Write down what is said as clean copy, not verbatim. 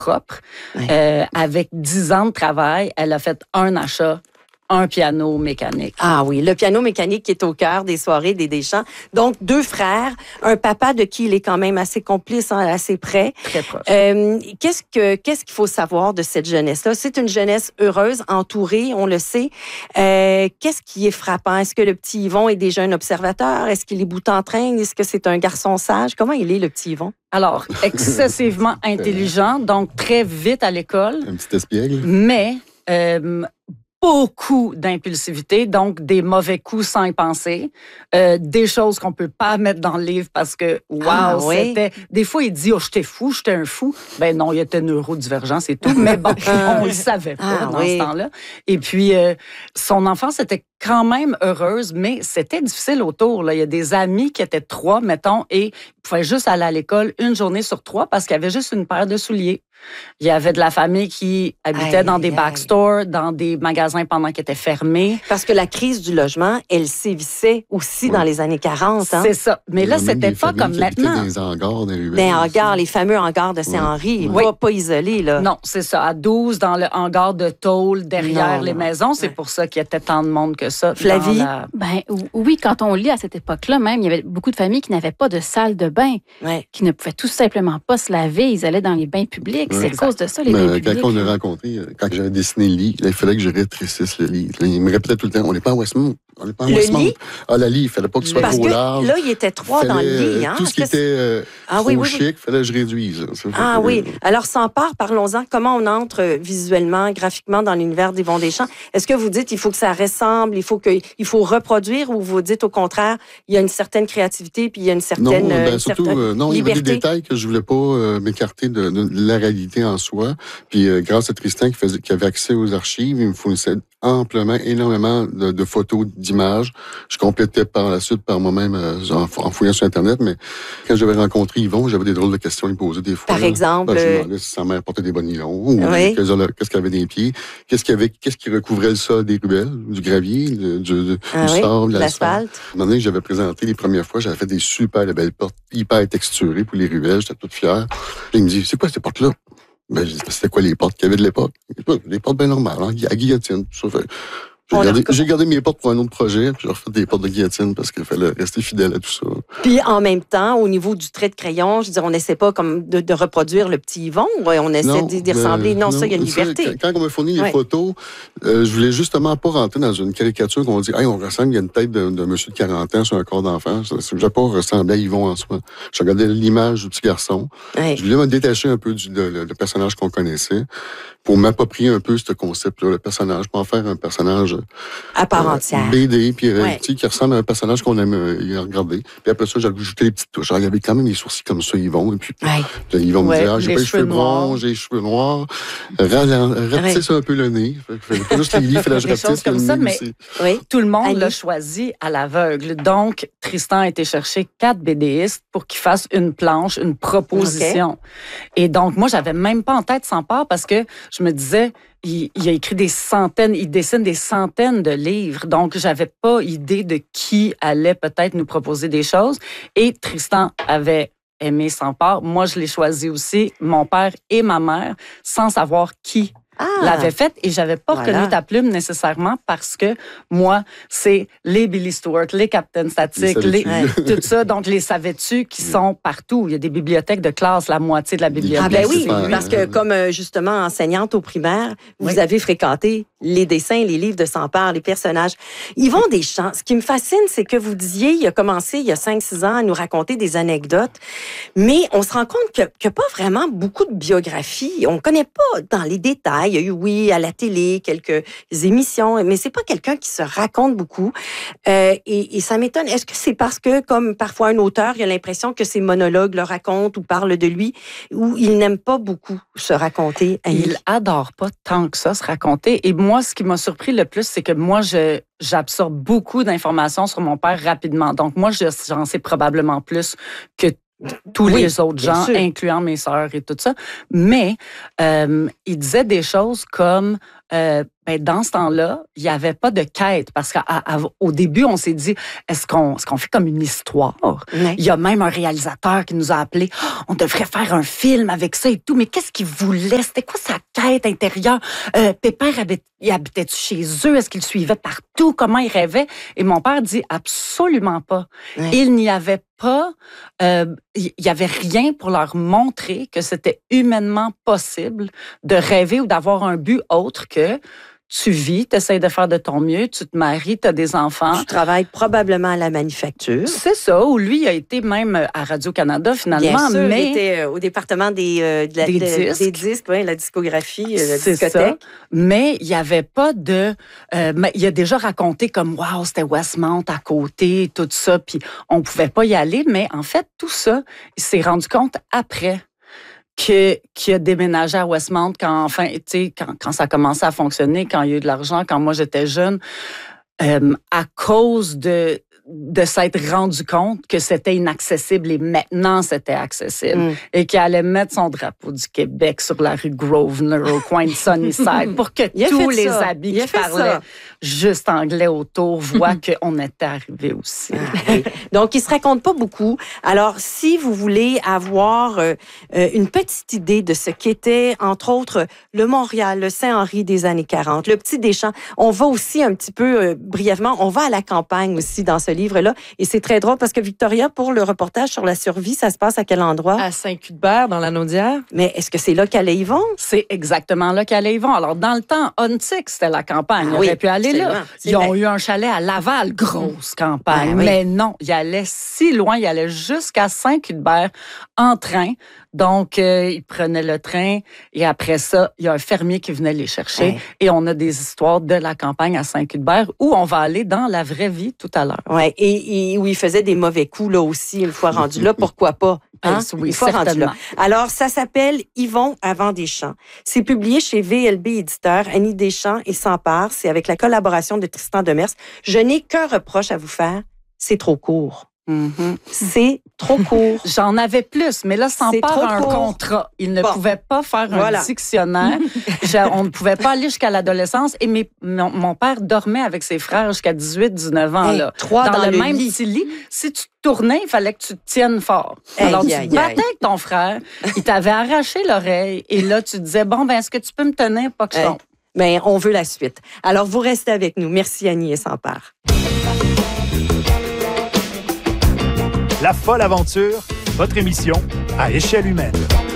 propre. Avec 10 ans de travail, elle a fait un achat, un piano mécanique. Ah oui, le piano mécanique qui est au cœur des soirées des Deschamps. Donc, 2 frères, un papa de qui il est quand même assez complice, assez près. Très proche. Qu'est-ce qu'il faut savoir de cette jeunesse-là? C'est une jeunesse heureuse, entourée, on le sait. Qu'est-ce qui est frappant? Est-ce que le petit Yvon est déjà un observateur? Est-ce qu'il est bout en train? Est-ce que c'est un garçon sage? Comment il est, le petit Yvon? Alors, excessivement intelligent, donc très vite à l'école. Un petit espiègle. Mais beaucoup d'impulsivité, donc des mauvais coups sans y penser, des choses qu'on peut pas mettre dans le livre parce que, c'était... Des fois, il dit « Oh, j'étais fou, j'étais un fou ». Ben non, il était neurodivergent, c'est tout. Mais bon, on le savait pas dans ce temps-là. Et puis, son enfance était quand même heureuse, mais c'était difficile autour. Là. Il y a des amis qui étaient 3, mettons, et ils pouvaient juste aller à l'école une journée sur 3 parce qu'il y avait juste une paire de souliers. Il y avait de la famille qui habitait dans des backstores, dans des magasins pendant qu'ils étaient fermés. Parce que la crise du logement, elle sévissait aussi dans les années 40. Hein? C'est ça. Mais là, c'était pas comme maintenant. Dans les hangars, dans les ruelles. Des hangars, les fameux hangars de Saint-Henri. Pas isolés, là. Non, c'est ça. À 12, dans le hangar de tôle, derrière les maisons. C'est pour ça qu'il y avait tant de monde que ça. Flavie? Ben, oui, quand on lit à cette époque-là, même, il y avait beaucoup de familles qui n'avaient pas de salle de bain, qui ne pouvaient tout simplement pas se laver. Ils allaient dans les bains publics. C'est à cause de ça, les bains publics. Quand on a rencontré, quand j'avais dessiné le lit, là, il fallait que je rétrécisse le lit. Là, il me répétait tout le temps, on n'est pas à Westmount. Le lit? Ah, le lit, il fallait pas qu'il soit trop large. Là, il était 3 dans le lit. Hein? Tout ce qui était trop chic, il fallait que je réduise. Oui. Alors, sans part, parlons-en. Comment on entre visuellement, graphiquement dans l'univers d'Yvon Deschamps? Est-ce que vous dites il faut que ça ressemble, il faut reproduire, ou vous dites au contraire, il y a une certaine créativité puis il y a une certaine non, il y avait des détails que je voulais pas m'écarter de la réalité en soi. Puis grâce à Tristan qui avait accès aux archives, il me fournissait amplement, énormément de photos, d'images. Je complétais par la suite par moi-même en fouillant sur Internet, mais quand j'avais rencontré Yvon, j'avais des drôles de questions à lui poser des fois. Par exemple? Je me demandais si sa mère portait des bas nylons, ou qu'est-ce qu'elle avait des pieds, qu'est-ce qui recouvrait le sol des ruelles, du gravier, du sable, de l'asphalte. À un moment donné, j'avais présenté les premières fois, j'avais fait des super belles portes, hyper texturées pour les ruelles, j'étais toute fière. Il me dit, c'est quoi ces portes-là? Ben, c'était quoi les portes qu'il y avait de l'époque? Des portes bien normales, à guillotine, tout ça. J'ai gardé mes portes pour un autre projet, puis j'ai refait des portes de guillotine parce qu'il fallait rester fidèle à tout ça. Puis en même temps, au niveau du trait de crayon, je veux dire, on n'essaie pas comme de reproduire le petit Yvon, on essaie d'y ressembler. Non, ça, il y a une liberté. Quand on m'a fourni les photos, je voulais justement pas rentrer dans une caricature qu'on dit, on ressemble, il y a une tête d'un monsieur de 40 ans sur un corps d'enfant. Je voulais pas ressembler à Yvon en soi. Je regardais l'image du petit garçon. Je voulais me détacher un peu du personnage qu'on connaissait pour m'approprier un peu ce concept-là, le personnage, pour en faire un personnage à part entière. BD, puis qui ressemble à un personnage qu'on aime regarder. Puis après ça, j'ai ajouté les petites touches. Alors, il y avait quand même les sourcils comme ça, Yvon. Et puis, Yvon me disait, j'ai pas les cheveux blonds, j'ai les cheveux noirs. Ratisse un peu le nez. Pas juste les livres, il fallait que je ratisse comme ça, mais tout le monde l'a choisi à l'aveugle. Donc, Tristan a été chercher 4 BDistes pour qu'ils fassent une planche, une proposition. Et donc, moi, j'avais même pas en tête sans part parce que je me disais, il a écrit des centaines, il dessine des centaines de livres. Donc, j'avais pas idée de qui allait peut-être nous proposer des choses. Et Tristan avait aimé sans part. Moi, je l'ai choisi aussi, mon père et ma mère, sans savoir qui l'avait fait. Et j'avais pas reconnu ta plume nécessairement parce que moi, c'est les Billy Stewart, les Captain Static, tout ça. Donc, les savais-tu qui sont partout. Il y a des bibliothèques de classe, la moitié de la bibliothèque. Ah ben oui, parce que comme justement enseignante au primaire, vous avez fréquenté les dessins, les livres de Sampard, les personnages. Yvon Deschamps, ce qui me fascine, c'est que vous disiez, il a commencé il y a 5-6 ans à nous raconter des anecdotes, mais on se rend compte qu'il n'y a pas vraiment beaucoup de biographie. On ne connaît pas dans les détails. Il y a eu, à la télé, quelques émissions, mais c'est pas quelqu'un qui se raconte beaucoup. Et ça m'étonne. Est-ce que c'est parce que, comme parfois un auteur, il a l'impression que ses monologues le racontent ou parlent de lui, ou il n'aime pas beaucoup se raconter? Il adore pas tant que ça se raconter. Et moi, ce qui m'a surpris le plus, c'est que moi, j'absorbe beaucoup d'informations sur mon père rapidement. Donc, moi, j'en sais probablement plus que tous les autres gens, incluant mes sœurs et tout ça. Mais il disait des choses comme dans ce temps-là, il n'y avait pas de quête parce qu'au début, on s'est dit, est-ce qu'on fait comme une histoire? Oui. Il y a même un réalisateur qui nous a appelé, on devrait faire un film avec ça et tout, mais qu'est-ce qu'il voulait? C'était quoi sa quête intérieure? Pépère, il habitait-tu chez eux? Est-ce qu'il suivait partout? Comment il rêvait? Et mon père dit absolument pas. Oui. Il n'y avait pas, il y avait rien pour leur montrer que c'était humainement possible de rêver ou d'avoir un but autre que tu vis, tu essaies de faire de ton mieux, tu te maries, tu as des enfants. Tu travailles probablement à la manufacture. C'est ça, ou lui, il a été même à Radio-Canada, finalement. Bien sûr, mais il était au département des disques, oui, la discographie, la discothèque. Ça. Mais il n'y avait pas de... il a déjà raconté comme, wow, c'était Westmount à côté, tout ça, puis on ne pouvait pas y aller. Mais en fait, tout ça, il s'est rendu compte après qui a déménagé à Westmount quand ça a commencé à fonctionner, quand il y a eu de l'argent, quand moi j'étais jeune, à cause de s'être rendu compte que c'était inaccessible et maintenant c'était accessible et qu'il allait mettre son drapeau du Québec sur la rue Grosvenor au coin de Sunnyside pour que tous les habits qui parlaient juste anglais autour voient qu'on était arrivé aussi. Donc, il se raconte pas beaucoup. Alors, si vous voulez avoir une petite idée de ce qu'était, entre autres, le Montréal, le Saint-Henri des années 40, le Petit Deschamps, on va aussi un petit peu brièvement, on va à la campagne aussi dans ce livre-là. Et c'est très drôle parce que Victoria, pour le reportage sur la survie, ça se passe à quel endroit? À Saint-Cuthbert, dans la Naudière. Mais est-ce que c'est là qu'allait Yvon? C'est exactement là qu'allait Yvon. Alors, dans le temps, Huntsic, c'était la campagne. Il aurait pu aller là. Ils ont eu un chalet à Laval, grosse campagne. Mais non, il allait si loin, il allait jusqu'à Saint-Cuthbert en train. Donc, ils prenaient le train et après ça, il y a un fermier qui venait les chercher et on a des histoires de la campagne à Saint-Cuthbert où on va aller dans la vraie vie tout à l'heure. Oui, et où il faisait des mauvais coups là aussi, une fois rendu là, pourquoi pas? Hein? Oui, certainement. Alors, ça s'appelle Yvon avant Deschamps. C'est publié chez VLB Éditeur. Annie Deschamps et Sampard. C'est avec la collaboration de Tristan Demers. Je n'ai qu'un reproche à vous faire. C'est trop court. Mm-hmm. C'est trop court. J'en avais plus, mais là, Sampard a un contrat. Il ne pouvait pas faire un dictionnaire. On ne pouvait pas aller jusqu'à l'adolescence. Et mon père dormait avec ses frères jusqu'à 18-19 ans. Là, dans le même petit lit. Si tu tournais, il fallait que tu te tiennes fort. Alors, tu te battais avec ton frère. Il t'avait arraché l'oreille. Et là, tu disais, est-ce que tu peux me tenir? Pas que je tombe. Mais on veut la suite. Alors, vous restez avec nous. Merci, Annie et Sampard. La folle aventure, votre émission à échelle humaine.